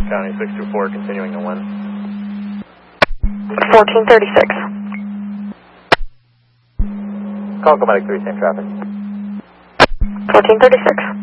County 624, continuing to wind. 1436. Call Comatic 3, same traffic. 1436.